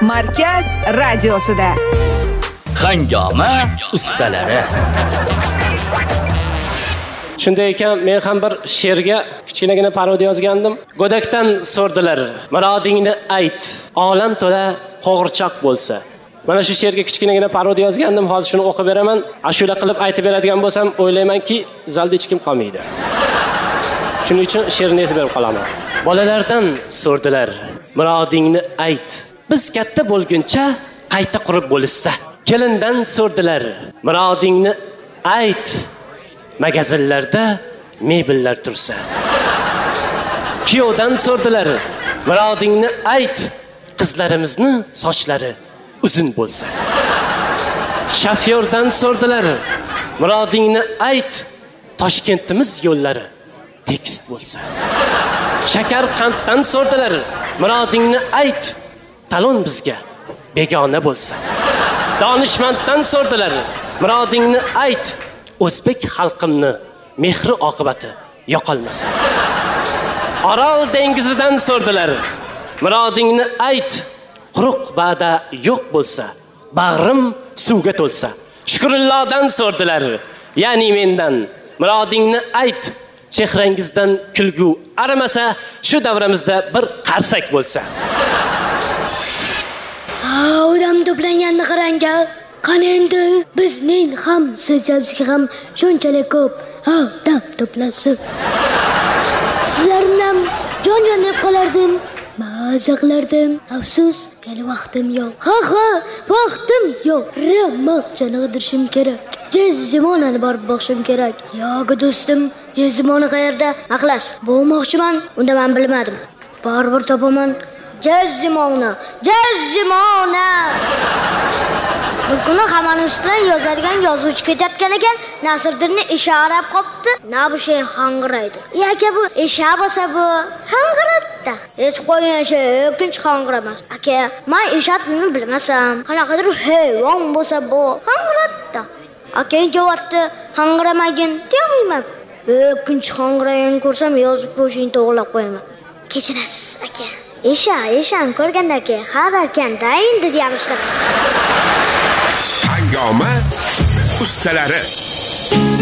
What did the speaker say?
Markaz radiosida. Hangoma ustalari. Shunday ekan, men ham bir she'rga kichkinagina parodiya yozgandim. Go'dakdan so'rdilar, murodingni ayt, olam to'la qo'g'irchoq bo'lsa. Mana shu she'rga kichkinagina parodiya yozgandim. Hozir shuni o'qib beraman. Ashula qilib aytib beradigan bo'lsam, o'ylaymanki, zalda hech kim qolmaydi. Shuning uchun she'rni aytib berib qolaman. Bolalardan so'rdilar, murodingni ayt. Biz katta bo'lguncha qayta qurib bo'lishsa. Kelindan so'rdilar, murodingni ayt. Magazinlarda mebellar tursa. Kuyovdan so'rdilar, murodingni ayt. Qizlarimizni sochlari uzun bo'lsa. Shofyordan so'rdilar, murodingni ayt. Toshkentimiz yo'llari tekis bo'lsa. Shakarqanddan so'rdilar, murodingni ayt. Talon bizga begona bo'lsa. Donishmanddan so'rdilar, murodingni ayt. O'zbek xalqimni mehri oqibati yo'qolmasa. Orol dengizidan so'rdilar, murodingni ayt. Quruq va'da yo'q bo'lsa, bag'rim suvga to'lsa. Shukrullohdan so'rdilar, ya'ni mendan, murodingni ayt. Chehrangizdan kulgu aramasa, shu davramizda bir qarsak bo'lsa. Odam to'planganni qarang-a. Qani endi bizning ham sizlarga ham shunchalik ko'p odam to'plansin. Sizlarni ham jon-jon deb qolardim. Maza qilardim. Afsus, hali vaqtim yo'q. Ha, vaqtim yo'q. Ramoqchani qidirishim kerak. Jezzimonani borib boqishim kerak. Yo'q do'stim, Jezzimoni qayerda? Aqlas, bo'lmoqchiman. Unda men bilmadim. Baribir topaman. Jezzimona. Bir kuni hammaning ustidan yozadigan yozuvchi ketayotgan ekan, Nasriddinni ishorab qopti. Na bu shay hang'iraydi. Aka bu isha bo'lsa bu hang'iratda. Aytib qo'ygan shay o'kinch hang'iramas. Aka, men ishatni bilmasam, qanaqadir hayvon bo'lsa bu hang'iratda. Aka javobni hang'iramagin demayman. O'kinch hang'iragan ko'rsam yozib qo'yishni to'g'rilab qo'yaman. Kechirasiz, aka. Ishan ko'rganda aka, har ekan-da endi deyamiz qara. Hangoma ustalari.